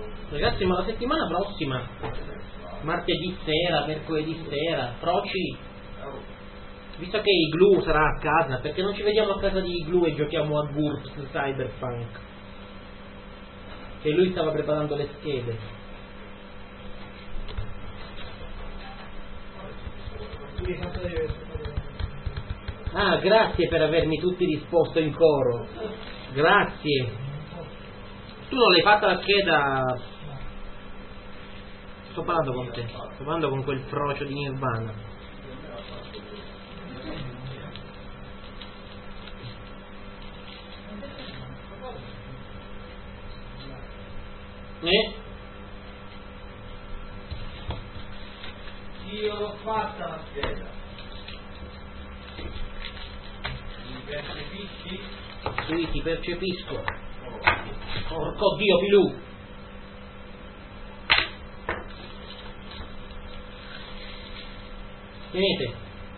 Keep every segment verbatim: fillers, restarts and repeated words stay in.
Ragazzi, ma la settimana prossima, martedì sera, mercoledì sera, Froci, visto che Iglu sarà a casa, perché non ci vediamo a casa di Iglu e giochiamo a GURPS Cyberpunk? Che lui stava preparando le schede. Ah, grazie per avermi tutti risposto in coro. Grazie. Tu non l'hai fatta la scheda? Sto parlando con te. Sto parlando con quel frocio di Nirvana. Eh? Io l'ho fatta la scheda. Mi percepisci? Sì, ti percepisco. Porco Dio, Pilù. Venite.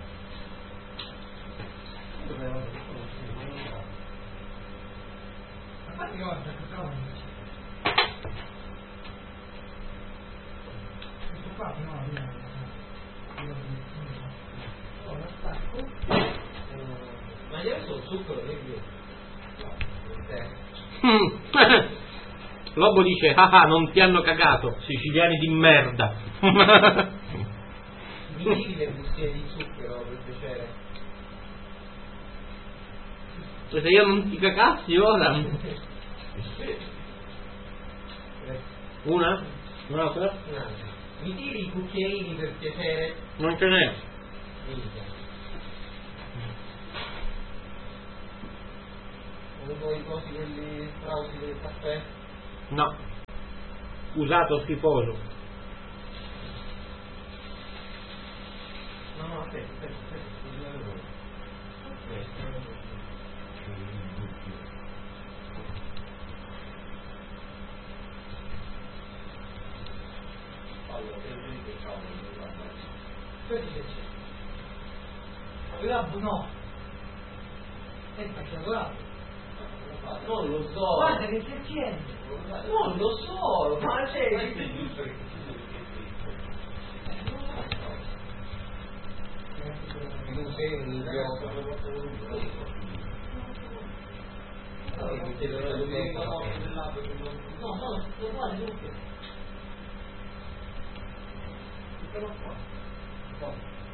Ma io sono zucchero di Lobo dice, ah ah, non ti hanno cagato, siciliani di merda. Mi tiri le bustine di zucchero per piacere? Se io non ti cagassi ora. Una? Un'altra? Mi tiri i cucchiaini per piacere? Non ce n'è. Minchia. Uno i cosi quelli strausi del caffè? No. Usato schifoso. No, no, aspetta, aspetta, aspetta, aspetta. Allora, che cavolo, Aspetta, no. Aspetta, c'è adorato. non lo so. Guarda che c'è gente. Non lo so, ma c'è. Non sei un idiota. No, no, lo guardi tutto. Però qua. Qua.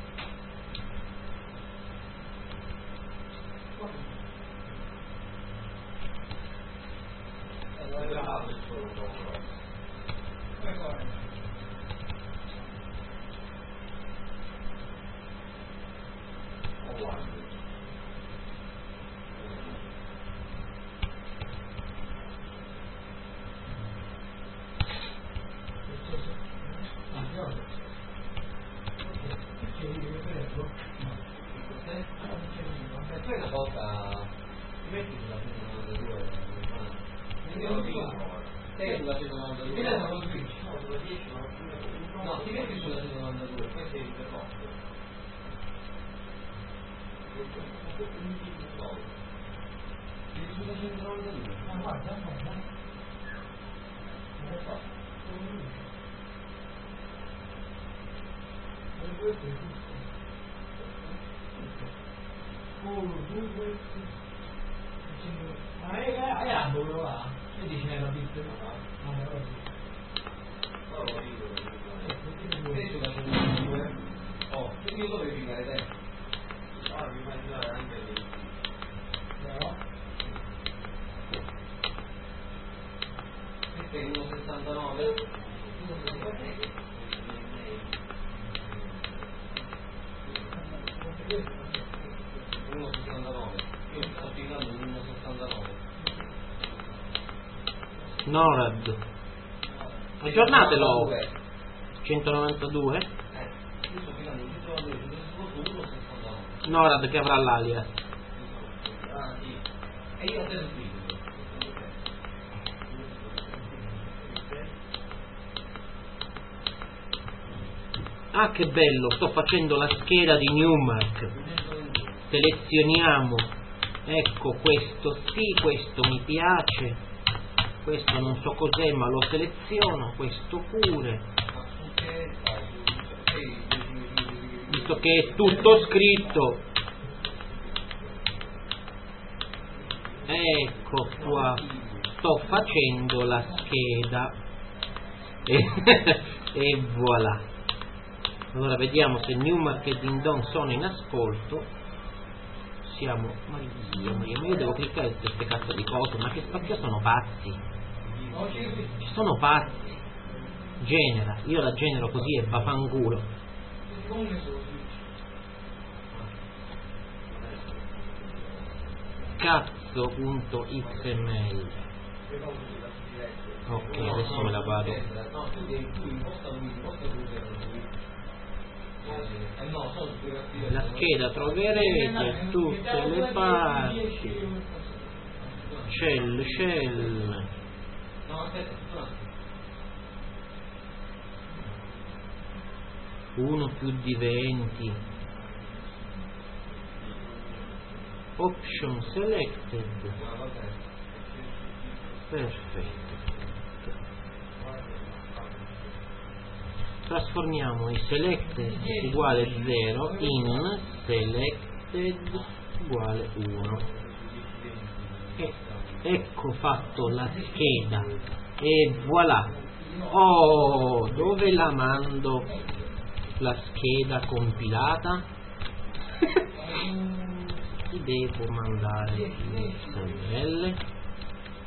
Una volta metti sulla centonovantadue, te sulla centonovantadue, no, ti metti sulla centonovantadue, poi sei interrotto. Sulla centonovantadue, Ma guarda, guarda. non lo so. Uno, due, ma è è ambolo là, e dici nella pista, ma è così. Te sulla centonovantadue, oh, quindi io dovevo piegare te. Ah, mi immaginare anche lì. No? Questo è uno sessantanove? uno sessantanove? uno sessantanove, io sto piegando un uno sessantanove. Norad. Aggiornatelo. centonovantadue. Eh, io sto piegando un centonovantadue, uno sessantanove. Norad che avrà l'alias. Ah, sì. E io a te lo dico. Ah, che bello, sto facendo la scheda di Newmark. Selezioniamo. Ecco, questo sì, questo mi piace. questo non so cos'è ma lo seleziono, questo pure, visto che è tutto scritto. Ecco qua, sto facendo la scheda e, e voilà. Allora vediamo se Newmark e Dindon sono in ascolto. Siamo, ma io, ma io, ma io devo cliccare su queste cazzo di cose, ma che perché sono pazzi? Ci sono pazzi. Genera, io la genero così e vaffanculo. Cazzo.xml. Ok, adesso me la vado. La scheda troverete tutte le parti. Shell, shell. Uno più di venti. Option selected. Perfetto. Trasformiamo i selected uguale zero in selected uguale uno e ecco fatto la scheda e voilà. Oh, dove la mando la scheda compilata? Ti devo mandare in X M L.